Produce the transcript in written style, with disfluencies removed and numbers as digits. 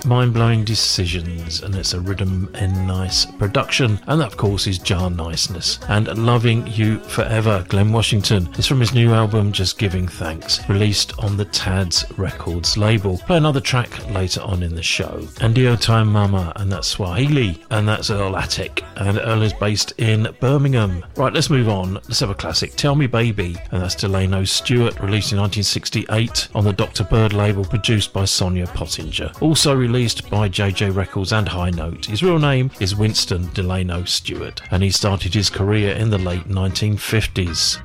Mind-Blowing Decisions, and it's a Rhythm N Nice production, and that of course is Jar Niceness. And Loving You Forever, Glenn Washington, is from his new album Just Giving Thanks, released on the Tads Records label. Play another track later on in the show. Andio Time Mama, and that's Swahili, and that's Earl Attic, and Earl is based in Birmingham. Right, let's move on. Let's have a classic, Tell Me Baby, and that's Delano Stewart, released in 1968 on the Dr. Bird label, produced by Sonia Pottinger. Also released by JJ Records and High Note. His real name is Winston Delano Stewart, and he started his career in the late 1950s.